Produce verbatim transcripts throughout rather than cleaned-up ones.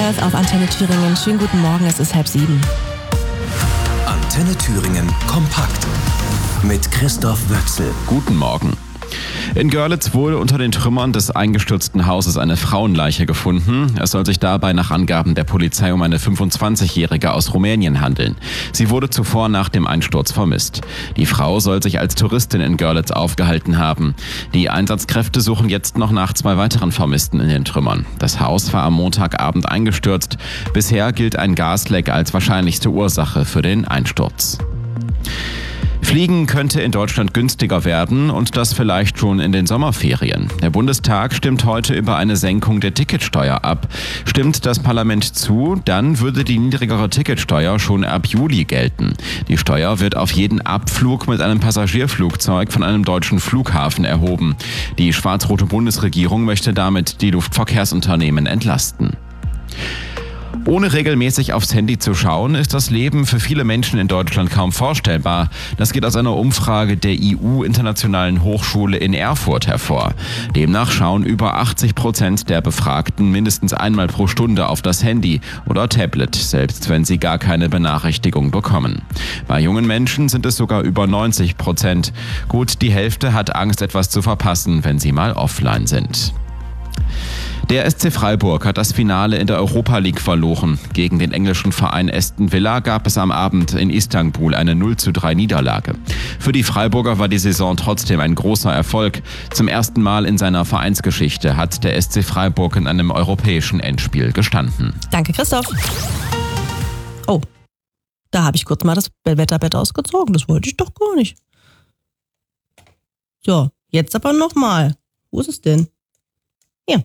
Verkehrs auf Antenne Thüringen. Schönen guten Morgen, es ist halb sieben. Antenne Thüringen kompakt mit Christoph Wöchsel. Guten Morgen. In Görlitz wurde unter den Trümmern des eingestürzten Hauses eine Frauenleiche gefunden. Es soll sich dabei nach Angaben der Polizei um eine fünfundzwanzigjährige aus Rumänien handeln. Sie wurde zuvor nach dem Einsturz vermisst. Die Frau soll sich als Touristin in Görlitz aufgehalten haben. Die Einsatzkräfte suchen jetzt noch nach zwei weiteren Vermissten in den Trümmern. Das Haus war am Montagabend eingestürzt. Bisher gilt ein Gasleck als wahrscheinlichste Ursache für den Einsturz. Fliegen könnte in Deutschland günstiger werden und das vielleicht schon in den Sommerferien. Der Bundestag stimmt heute über eine Senkung der Ticketsteuer ab. Stimmt das Parlament zu, dann würde die niedrigere Ticketsteuer schon ab Juli gelten. Die Steuer wird auf jeden Abflug mit einem Passagierflugzeug von einem deutschen Flughafen erhoben. Die schwarz-rote Bundesregierung möchte damit die Luftverkehrsunternehmen entlasten. Ohne regelmäßig aufs Handy zu schauen, ist das Leben für viele Menschen in Deutschland kaum vorstellbar. Das geht aus einer Umfrage der I U-Internationalen Hochschule in Erfurt hervor. Demnach schauen über achtzig Prozent der Befragten mindestens einmal pro Stunde auf das Handy oder Tablet, selbst wenn sie gar keine Benachrichtigung bekommen. Bei jungen Menschen sind es sogar über neunzig Prozent. Gut die Hälfte hat Angst, etwas zu verpassen, wenn sie mal offline sind. Der S C Freiburg hat das Finale in der Europa League verloren. Gegen den englischen Verein Aston Villa gab es am Abend in Istanbul eine null zu drei Niederlage. Für die Freiburger war die Saison trotzdem ein großer Erfolg. Zum ersten Mal in seiner Vereinsgeschichte hat der S C Freiburg in einem europäischen Endspiel gestanden. Danke, Christoph. Oh, da habe ich kurz mal das Wetterbett ausgezogen. Das wollte ich doch gar nicht. So, jetzt aber nochmal. Wo ist es denn? Hier.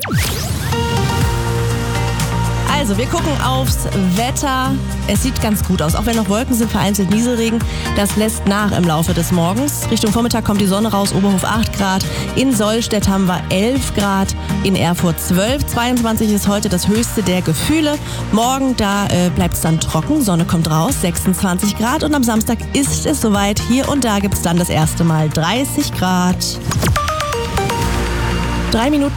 Also, wir gucken aufs Wetter. Es sieht ganz gut aus, auch wenn noch Wolken sind, vereinzelt Nieselregen. Das lässt nach im Laufe des Morgens. Richtung Vormittag kommt die Sonne raus, Oberhof acht Grad. In Sollstedt haben wir elf Grad, in Erfurt zwölf. zweiundzwanzig ist heute das höchste der Gefühle. Morgen, da äh, bleibt es dann trocken, Sonne kommt raus, sechsundzwanzig Grad. Und am Samstag ist es soweit. Hier und da gibt es dann das erste Mal dreißig Grad. Drei Minuten.